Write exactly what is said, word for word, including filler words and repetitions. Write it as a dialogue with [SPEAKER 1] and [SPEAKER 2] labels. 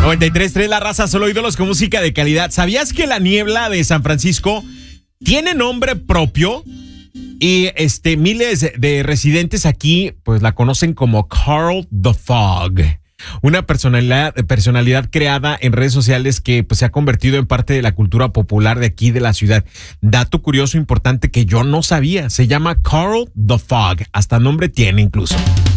[SPEAKER 1] noventa y tres punto tres La Raza, solo ídolos con música de calidad. ¿Sabías que la niebla de San Francisco tiene nombre propio? Y este miles de residentes aquí pues la conocen como Carl the Fog. Una personalidad, personalidad creada en redes sociales que pues, se ha convertido en parte de la cultura popular de aquí de la ciudad. Dato curioso importante que yo no sabía. Se llama Carl the Fog. Hasta nombre tiene incluso.